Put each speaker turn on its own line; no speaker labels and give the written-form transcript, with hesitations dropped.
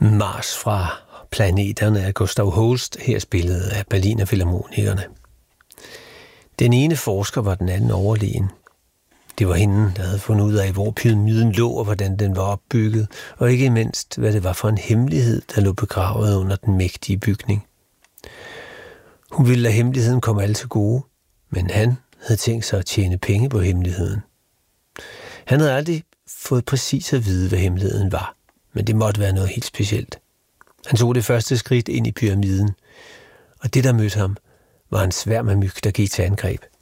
Mars fra planeterne af Gustav Holst, her spillet af Berliner Filharmonikerne. Den ene forsker var den anden overlegen. Det var hende, der havde fundet ud af, hvor pyramiden lå og hvordan den var opbygget, og ikke mindst, hvad det var for en hemmelighed, der lå begravet under den mægtige bygning. Hun ville lade hemmeligheden komme alle til gode, men han havde tænkt sig at tjene penge på hemmeligheden. Han havde aldrig fået præcis at vide, hvad hemmeligheden var, men det måtte være noget helt specielt. Han tog det første skridt ind i pyramiden, og det, der mødte ham, var en sværm af myg, der gik til angreb.